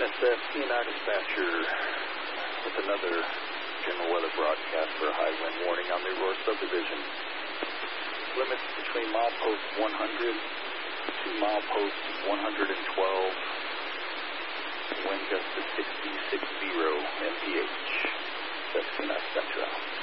NSF CNI dispatcher with another general weather broadcast for a high wind warning on the Aurora subdivision. Limits between milepost 100 to milepost 112. Wind gust to 60 mph. That's CNI Central.